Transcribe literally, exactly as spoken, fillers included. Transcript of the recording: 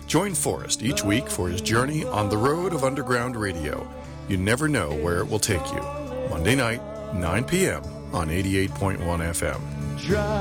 Join Forrest each week for his journey on the road of underground radio. You never know where it will take you. Monday night, nine p.m. on eighty-eight point one F M.